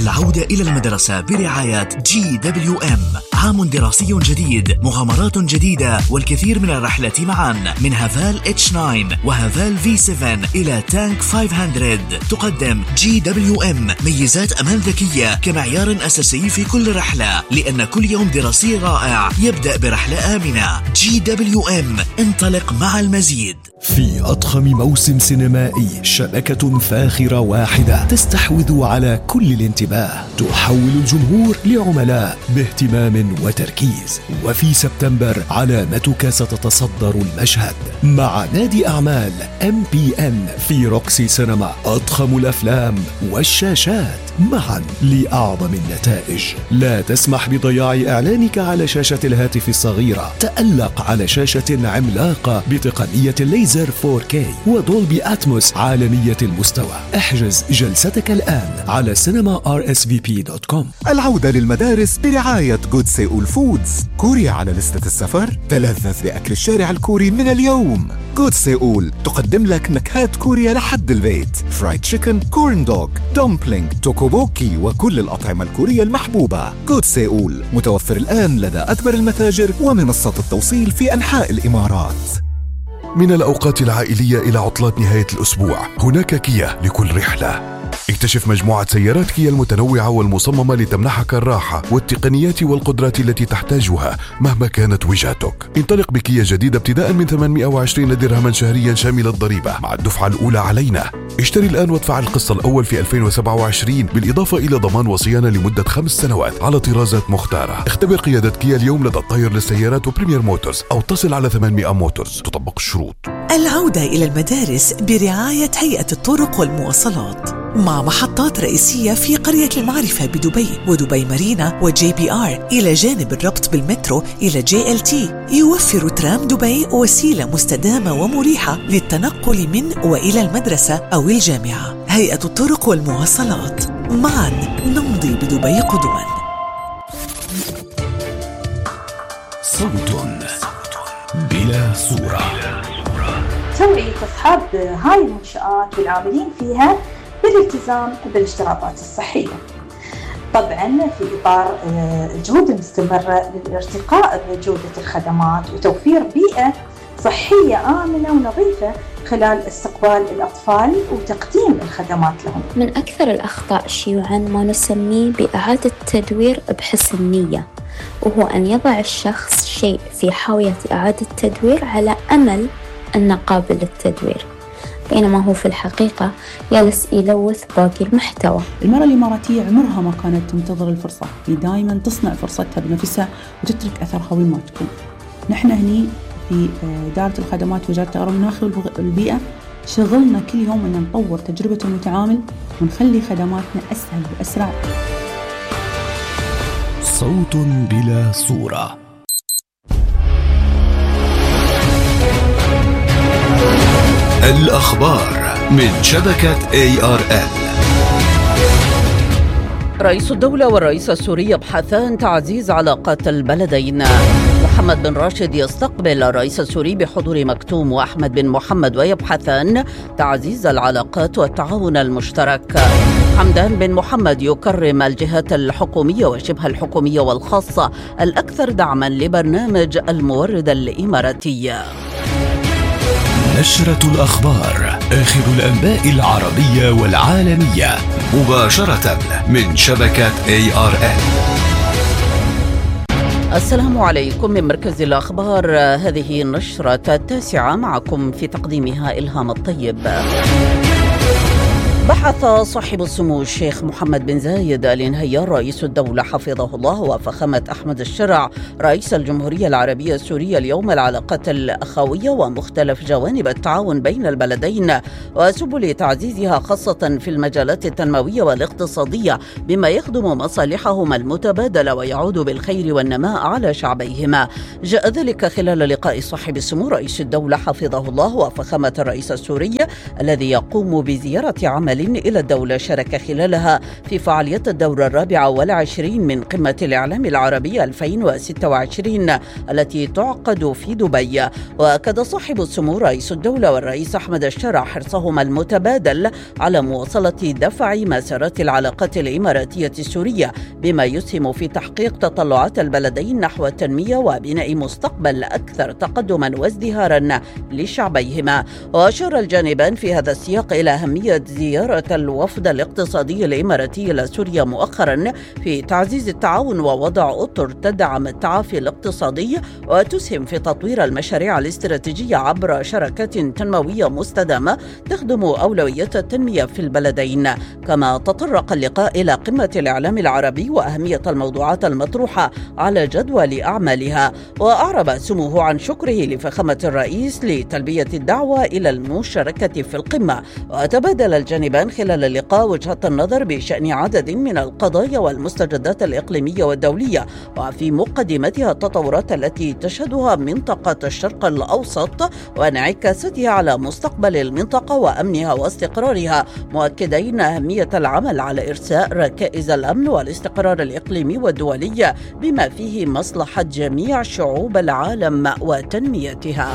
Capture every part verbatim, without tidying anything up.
العودة إلى المدرسة برعاية جي دبليو إم. عام دراسي جديد، مغامرات جديدة، والكثير من الرحلات معا، من هافال إتش تسعة وهافال في سبعة إلى تانك خمسمائة. تقدم جي دبليو إم ميزات أمان ذكية كمعيار أساسي في كل رحلة، لأن كل يوم دراسي رائع يبدأ برحلة آمنة. جي دبليو إم، انطلق مع المزيد. في أضخم موسم سينمائي، شبكة فاخرة واحدة تستحوذ على كل الانتباه، تحول الجمهور لعملاء باهتمام وتركيز. وفي سبتمبر علامتك ستتصدر المشهد مع نادي أعمال إم بي إن في روكسي سينما. أضخم الأفلام والشاشات معا لأعظم النتائج. لا تسمح بضياع إعلانك على شاشة الهاتف الصغيرة. تألق على شاشة عملاقة بتقنية الليزر فور كي ودولبي أتموس عالمية المستوى. احجز جلستك الآن على سينما آر إس في بي دوت كوم. العودة للمدارس برعاية جود سيول فودز. كوريا على لستة السفر؟ تلذذ بأكل الشارع الكوري من اليوم. جود سيول تقدم لك نكهات كوريا لحد البيت: فرايد تشيكن، كورن دوغ، دومبلينج، توكوبوكي وكل الأطعمة الكورية المحبوبة. جود سيول متوفر الآن لدى أكبر المتاجر ومنصات التوصيل في أنحاء الإمارات. من الأوقات العائلية إلى عطلات نهاية الأسبوع، هناك كيا لكل رحلة. اكتشف مجموعة سيارات كيا المتنوعة والمصممة لتمنحك الراحة والتقنيات والقدرات التي تحتاجها مهما كانت وجهتك. انطلق بكيا جديدة ابتداء من ثمانمائة وعشرين درهما شهريا شامل الضريبة مع الدفعة الأولى علينا. اشتري الآن وادفع القسط الأول في ألفين وسبعة وعشرين، بالإضافة إلى ضمان وصيانة لمدة خمس سنوات على طرازات مختارة. اختبر قيادة كيا اليوم لدى الطير للسيارات وبريمير موتورز أو اتصل على ثمانمائة موتورز. تطبق الشروط. العودة إلى المدارس برعاية هيئة الطرق والمواصلات، مع محطات رئيسية في قرية المعرفة بدبي ودبي مارينا وجي بي آر، إلى جانب الربط بالمترو إلى جي إل تي. يوفر ترام دبي وسيلة مستدامة ومريحة للتنقل من وإلى المدرسة أو الجامعة. هيئة الطرق والمواصلات، معا نمضي بدبي قدما. صوت بلا صورة. توعية أصحاب هاي المنشآت والعاملين فيها بالالتزام بالاشتراطات الصحية، طبعاً في إطار الجهود المستمرة للارتقاء بجودة الخدمات وتوفير بيئة صحية آمنة ونظيفة خلال استقبال الأطفال وتقديم الخدمات لهم. من أكثر الأخطاء شيوعاً ما نسميه بإعادة تدوير بحسن نية، وهو أن يضع الشخص شيء في حاوية إعادة التدوير على أمل أنه قابل للتدوير، بينما هو في الحقيقة جالس يلوث باقي المحتوى. المرأة الإماراتية عمرها ما كانت تنتظر الفرصة، هي دائما تصنع فرصتها بنفسها وتترك أثرها وين ما تكون. نحن هني في إدارة الخدمات وزارة التغير المناخي والبيئة شغلنا كل يوم أن نطور تجربة المتعامل ونخلي خدماتنا أسهل وأسرع. صوت بلا صورة. الأخبار من شبكة إيه آر إل. رئيس الدولة والرئيس السوري يبحثان تعزيز علاقات البلدين. محمد بن راشد يستقبل الرئيس السوري بحضور مكتوم وأحمد بن محمد ويبحثان تعزيز العلاقات والتعاون المشترك. حمدان بن محمد يكرم الجهات الحكومية وشبه الحكومية والخاصة الأكثر دعما لبرنامج المورد الإماراتي. نشرة الأخبار، آخر الأنباء العربية والعالمية، مباشرة من شبكة إيه آر إل. السلام عليكم من مركز الأخبار. هذه النشرة التاسعة، معكم في تقديمها إلهام الطيب. بحث صاحب السمو الشيخ محمد بن زايد آل نهيان رئيس الدولة حفظه الله وفخامة أحمد الشرع رئيس الجمهورية العربية السورية اليوم العلاقات الأخوية ومختلف جوانب التعاون بين البلدين وسبل تعزيزها، خاصة في المجالات التنموية والاقتصادية، بما يخدم مصالحهما المتبادلة ويعود بالخير والنماء على شعبيهما. جاء ذلك خلال لقاء صاحب السمو رئيس الدولة حفظه الله وفخامة الرئيس السوري الذي يقوم بزيارة عمل عمل إلى الدولة شارك خلالها في فعاليات الدورة الرابعة والعشرين من قمة الإعلام العربي ألفين وستة وعشرين التي تعقد في دبي. وأكد صاحب السمو رئيس الدولة والرئيس أحمد الشرع حرصهما المتبادل على مواصلة دفع مسارات العلاقات الإماراتية السورية بما يسهم في تحقيق تطلعات البلدين نحو التنمية وبناء مستقبل أكثر تقدما وازدهارا لشعبيهما. وأشار الجانبان في هذا السياق إلى أهمية زيارة الوفد الاقتصادي الإماراتي إلى سوريا مؤخرا في تعزيز التعاون ووضع أطر تدعم التعافي الاقتصادي وتسهم في تطوير المشاريع الاستراتيجية عبر شراكات تنموية مستدامة تخدم أولويات التنمية في البلدين. كما تطرق اللقاء إلى قمة الإعلام العربي وأهمية الموضوعات المطروحة على جدول أعمالها. وأعرب سموه عن شكره لفخامة الرئيس لتلبية الدعوة إلى المشاركة في القمة. وتبادل الجانبان خلال اللقاء وجهات النظر بشأن عدد من القضايا والمستجدات الإقليمية والدولية وفي مقدمتها التطورات التي تشهدها منطقة الشرق الأوسط وانعكاساتها على مستقبل المنطقة وأمنها واستقرارها، مؤكدين أهمية العمل على إرساء ركائز الأمن والاستقرار الإقليمي والدولي بما فيه مصلحة جميع شعوب العالم وتنميتها.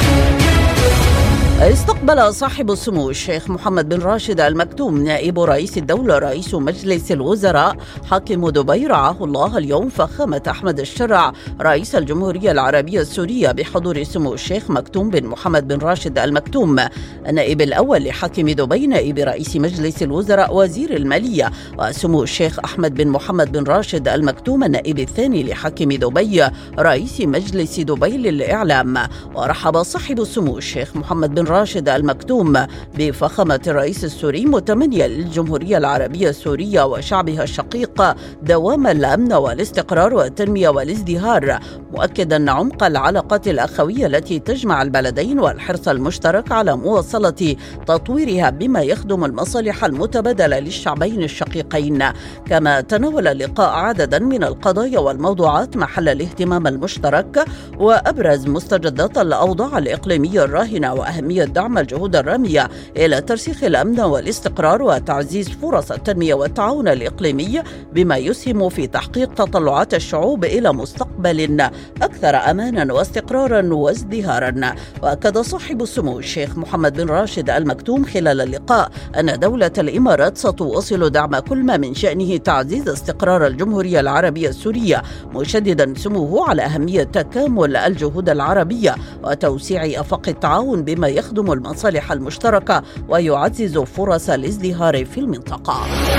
استقبل صاحب السمو الشيخ محمد بن راشد المكتوم نائب رئيس الدولة رئيس مجلس الوزراء حاكم دبي رعاه الله اليوم فخامة أحمد الشرع رئيس الجمهورية العربية السورية بحضور سمو الشيخ مكتوم بن محمد بن راشد المكتوم النائب الأول لحاكم دبي نائب رئيس مجلس الوزراء وزير المالية، وسمو الشيخ أحمد بن محمد بن راشد المكتوم النائب الثاني لحاكم دبي رئيس مجلس دبي للإعلام. ورحب صاحب السمو الشيخ محمد بن راشد المكتوم بفخامة الرئيس السوري متمنيا للجمهورية العربية السورية وشعبها الشقيق دوام الأمن والاستقرار والتنمية والازدهار، مؤكدا عمق العلاقات الأخوية التي تجمع البلدين والحرص المشترك على مواصلة تطويرها بما يخدم المصالح المتبادلة للشعبين الشقيقين. كما تناول اللقاء عددا من القضايا والموضوعات محل الاهتمام المشترك وأبرز مستجدات الأوضاع الإقليمية الراهنة وأهمية دعم الجهود الرامية إلى ترسيخ الأمن والاستقرار وتعزيز فرص التنمية والتعاون الإقليمي بما يسهم في تحقيق تطلعات الشعوب إلى مستقبل أكثر أمانا واستقرارا وازدهارا. وأكد صاحب السمو الشيخ محمد بن راشد المكتوم خلال اللقاء أن دولة الإمارات ستواصل دعم كل ما من شأنه تعزيز استقرار الجمهورية العربية السورية، مشددا سموه على أهمية تكامل الجهود العربية وتوسيع آفاق التعاون بما يخدم المصالح المشتركة ويعزز فرص الازدهار في المنطقة.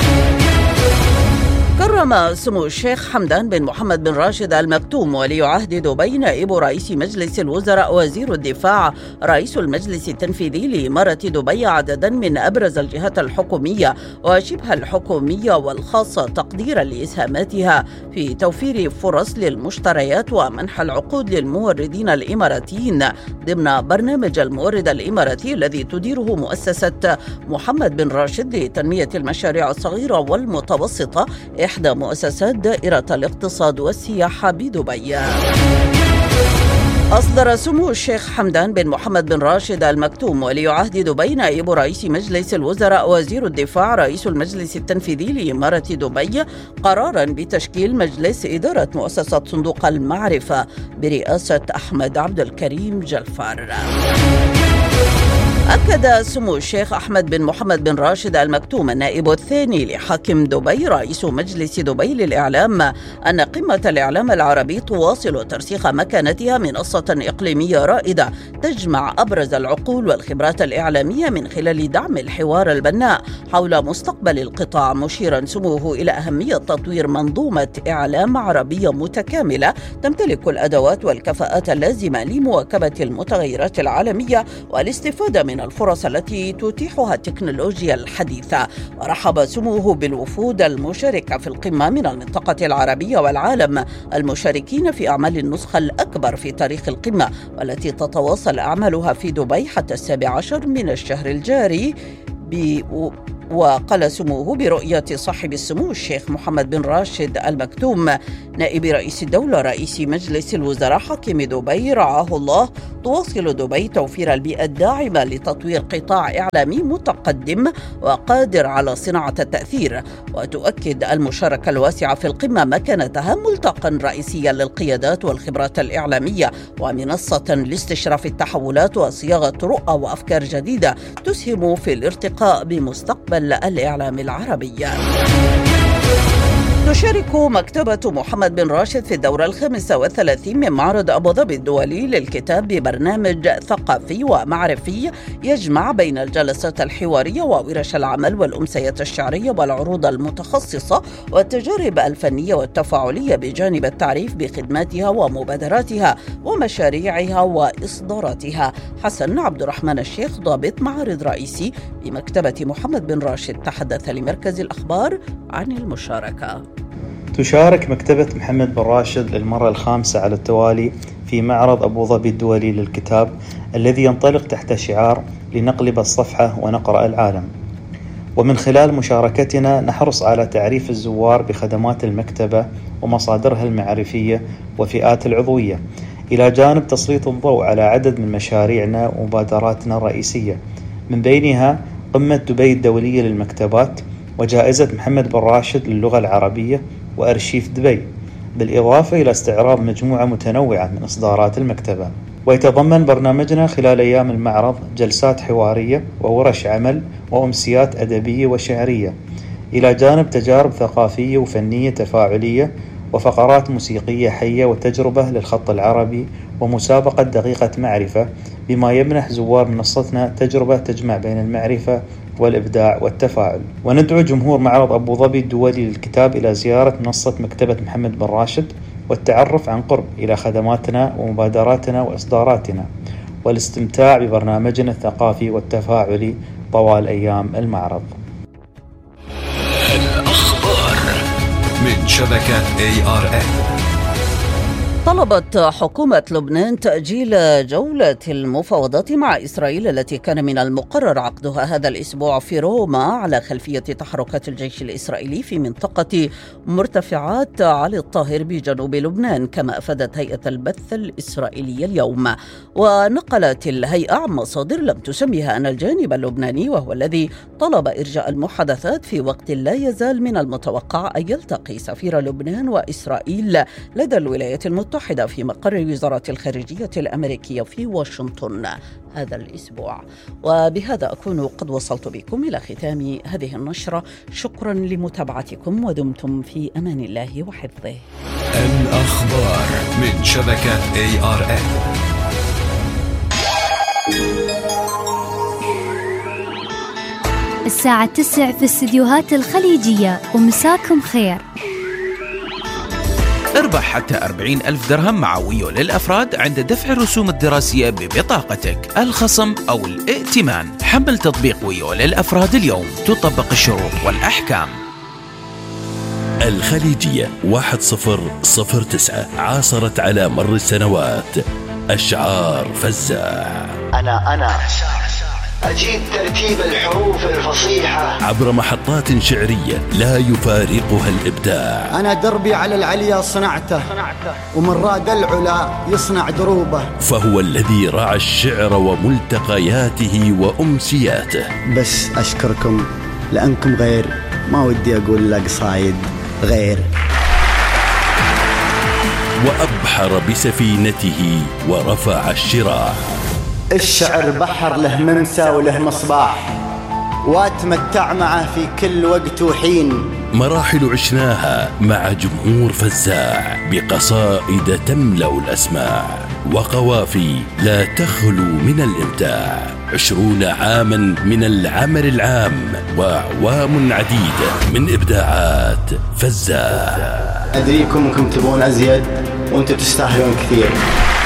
كرم سمو الشيخ حمدان بن محمد بن راشد المكتوم ولي عهد دبي نائب رئيس مجلس الوزراء وزير الدفاع رئيس المجلس التنفيذي لإمارة دبي عددا من أبرز الجهات الحكومية وشبه الحكومية والخاصة تقديرا لإسهاماتها في توفير فرص للمشتريات ومنح العقود للموردين الإماراتيين ضمن برنامج المورد الإماراتي الذي تديره مؤسسة محمد بن راشد لتنمية المشاريع الصغيرة والمتوسطة إحدى مؤسسات دائرة الاقتصاد والسياحة بدبي. أصدر سمو الشيخ حمدان بن محمد بن راشد المكتوم ولي عهد دبي نائب رئيس مجلس الوزراء وزير الدفاع رئيس المجلس التنفيذي لإمارة دبي قرارا بتشكيل مجلس إدارة مؤسسة صندوق المعرفة برئاسة أحمد عبد الكريم جلفار. أكد سمو الشيخ أحمد بن محمد بن راشد المكتوم النائب الثاني لحاكم دبي رئيس مجلس دبي للإعلام أن قمة الإعلام العربي تواصل ترسيخ مكانتها منصة إقليمية رائدة تجمع أبرز العقول والخبرات الإعلامية من خلال دعم الحوار البناء حول مستقبل القطاع، مشيرا سموه إلى أهمية تطوير منظومة إعلام عربية متكاملة تمتلك الأدوات والكفاءات اللازمة لمواكبة المتغيرات العالمية والاستفادة من الفرص التي تتيحها التكنولوجيا الحديثة. ورحب سموه بالوفود المشاركة في القمة من المنطقة العربية والعالم المشاركين في أعمال النسخة الأكبر في تاريخ القمة والتي تتواصل أعمالها في دبي حتى السابع عشر من الشهر الجاري وقال سموه برؤية صاحب السمو الشيخ محمد بن راشد المكتوم نائب رئيس الدولة رئيس مجلس الوزراء حاكم دبي رعاه الله، تواصل دبي توفير البيئة الداعمة لتطوير قطاع إعلامي متقدم وقادر على صناعة التأثير. وتؤكد المشاركة الواسعة في القمة مكانتها ملتقى رئيسيا للقيادات والخبرات الإعلامية ومنصة لاستشراف التحولات وصياغة رؤى وأفكار جديدة تسهم في الارتقاء بمستقبل الإعلام العربي. تشارك مكتبة محمد بن راشد في الدورة الخامسة والثلاثين من معرض أبو ظبي الدولي للكتاب ببرنامج ثقافي ومعرفي يجمع بين الجلسات الحوارية وورش العمل والأمسيات الشعرية والعروض المتخصصة والتجارب الفنية والتفاعلية بجانب التعريف بخدماتها ومبادراتها ومشاريعها وإصداراتها. حسن عبد الرحمن الشيخ ضابط معرض رئيسي بمكتبة محمد بن راشد تحدث لمركز الأخبار عن المشاركة. تشارك مكتبة محمد بن راشد للمرة الخامسة على التوالي في معرض أبو ظبي الدولي للكتاب الذي ينطلق تحت شعار لنقلب الصفحة ونقرأ العالم. ومن خلال مشاركتنا نحرص على تعريف الزوار بخدمات المكتبة ومصادرها المعرفية وفئات العضوية، إلى جانب تسليط الضوء على عدد من مشاريعنا ومبادراتنا الرئيسية، من بينها قمة دبي الدولية للمكتبات وجائزة محمد بن راشد للغة العربية وأرشيف دبي، بالإضافة إلى استعراض مجموعة متنوعة من إصدارات المكتبة. ويتضمن برنامجنا خلال أيام المعرض جلسات حوارية وورش عمل وأمسيات أدبية وشعرية، إلى جانب تجارب ثقافية وفنية تفاعلية وفقرات موسيقية حية وتجربة للخط العربي ومسابقة دقيقة معرفة، بما يمنح زوار منصتنا تجربة تجمع بين المعرفة والإبداع والتفاعل. وندعو جمهور معرض أبو ظبي الدولي للكتاب إلى زيارة منصة مكتبة محمد بن راشد والتعرف عن قرب إلى خدماتنا ومبادراتنا وإصداراتنا، والاستمتاع ببرنامجنا الثقافي والتفاعلي طوال أيام المعرض. الأخبار من شبكة إيه آر إن. طلبت حكومة لبنان تأجيل جولة المفاوضات مع إسرائيل التي كان من المقرر عقدها هذا الأسبوع في روما على خلفية تحركات الجيش الإسرائيلي في منطقة مرتفعات علي الطاهر بجنوب لبنان، كما أفادت هيئة البث الإسرائيلية اليوم. ونقلت الهيئة عن مصادر لم تسميها أن الجانب اللبناني، وهو الذي طلب إرجاء المحادثات في وقت لا يزال من المتوقع أن يلتقي سفير لبنان وإسرائيل لدى الولايات المتحدة في مقر وزارة الخارجية الأمريكية في واشنطن هذا الأسبوع. وبهذا أكون قد وصلت بكم إلى ختام هذه النشرة. شكرا لمتابعتكم ودمتم في أمان الله وحفظه. الأخبار من شبكة إيه آر إن. الساعة تسع في استديوهات الخليجية، ومساكم خير. اربح حتى أربعين ألف درهم معوي للأفراد عند دفع الرسوم الدراسية ببطاقتك، الخصم أو الائتمان. حمل تطبيق ويو للأفراد اليوم، تطبق الشروط والأحكام. الخليجية واحد صفر صفر تسعة، عاصرت على مر السنوات أشعار فزاع. أنا أنا أجيد ترتيب الحروف الفصيحة عبر محطات شعرية لا يفارقها الإبداع. أنا دربي على العليا صنعته، ومن راد العلا يصنع دروبه. فهو الذي رعى الشعر وملتقياته وأمسياته. بس أشكركم لأنكم غير، ما ودي أقول لك صايد غير. وأبحر بسفينته ورفع الشراع. الشعر بحر له ممسى وله مصباح، واتمتع معه في كل وقت وحين. مراحل عشناها مع جمهور فزاع بقصائد تملأ الأسماع، وقوافي لا تخلو من الإمتاع. عشرون عاما من العمل العام وأعوام عديدة من إبداعات فزاع. أدريكم أنكم تبون أزيد وأنتم تستاهلون كثير.